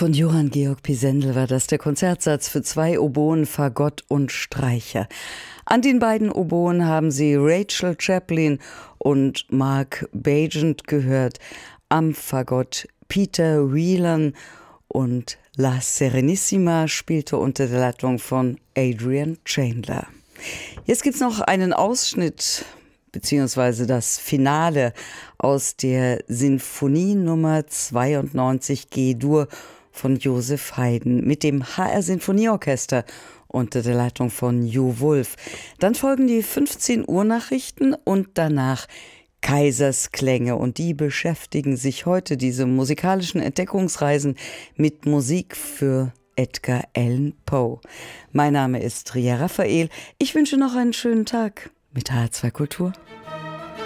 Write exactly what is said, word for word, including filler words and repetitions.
Von Johann Georg Pisendel war das, der Konzertsatz für zwei Oboen, Fagott und Streicher. An den beiden Oboen haben Sie Rachel Chaplin und Mark Bagent gehört, am Fagott Peter Whelan und La Serenissima spielte unter der Leitung von Adrian Chandler. Jetzt gibt's noch einen Ausschnitt beziehungsweise das Finale aus der Sinfonie Nummer zweiundneunzig G-Dur von Joseph Haydn mit dem H R Sinfonieorchester unter der Leitung von Jo Wulf. Dann folgen die fünfzehn Uhr Nachrichten und danach Kaisersklänge, und die beschäftigen sich heute, diese musikalischen Entdeckungsreisen, mit Musik für Edgar Allan Poe. Mein Name ist Ria Raphael. Ich wünsche noch einen schönen Tag mit H R zwei Kultur.